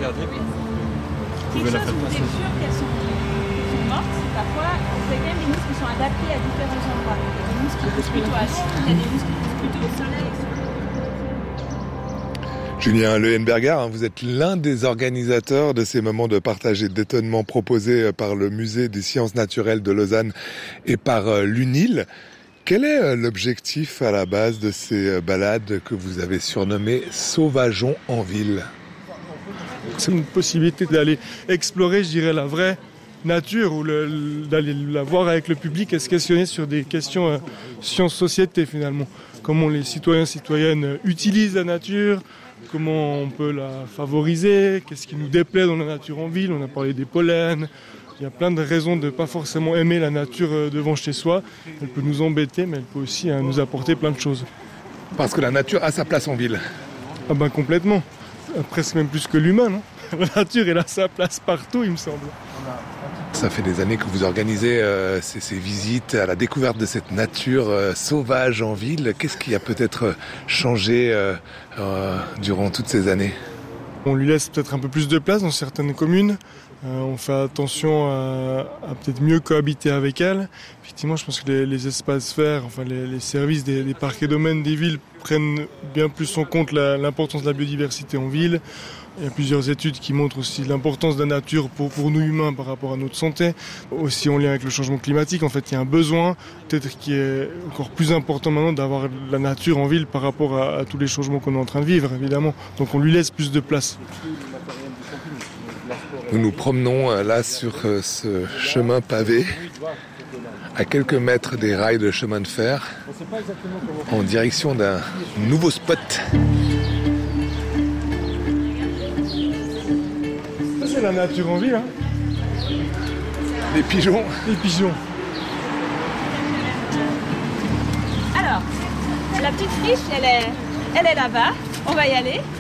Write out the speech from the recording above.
regardez. Quelque chose où vous êtes sûr qu'elles sont mortes, parfois, vous avez quand même des mousses qui sont adaptées à différents endroits. Il y a des mousses qui poussent plutôt à l'ombre, il y a des mousses qui poussent plutôt au soleil. Julien Leuenberger, vous êtes l'un des organisateurs de ces moments de partage et d'étonnement proposés par le Musée des sciences naturelles de Lausanne et par l'UNIL. Quel est l'objectif à la base de ces balades que vous avez surnommées Sauvageons en ville ? C'est une possibilité d'aller explorer, je dirais, la vraie nature ou d'aller la voir avec le public et se questionner sur des questions sciences-société finalement. Comment les citoyens et citoyennes utilisent la nature, comment on peut la favoriser, qu'est-ce qui nous déplaît dans la nature en ville. On a parlé des pollens. Il y a plein de raisons de ne pas forcément aimer la nature devant chez soi. Elle peut nous embêter, mais elle peut aussi nous apporter plein de choses. Parce que la nature a sa place en ville. Ah ben complètement. Presque même plus que l'humain, non ? La nature, elle a sa place partout, il me semble. Ça fait des années que vous organisez ces visites à la découverte de cette nature sauvage en ville. Qu'est-ce qui a peut-être changé durant toutes ces années ? On lui laisse peut-être un peu plus de place dans certaines communes. On fait attention à peut-être mieux cohabiter avec elle. Effectivement, je pense que les espaces verts, enfin les services des parcs et domaines des villes prennent bien plus en compte l'importance de la biodiversité en ville. Il y a plusieurs études qui montrent aussi l'importance de la nature pour nous humains par rapport à notre santé. Aussi en lien avec le changement climatique, en fait, il y a un besoin peut-être qui est encore plus important maintenant d'avoir la nature en ville par rapport à tous les changements qu'on est en train de vivre, évidemment. Donc on lui laisse plus de place. Nous nous promenons là sur ce chemin pavé, à quelques mètres des rails de chemin de fer, en direction d'un nouveau spot. Ça, c'est la nature en ville, hein. Les pigeons. Les pigeons. Alors, la petite friche, elle est là-bas. On va y aller.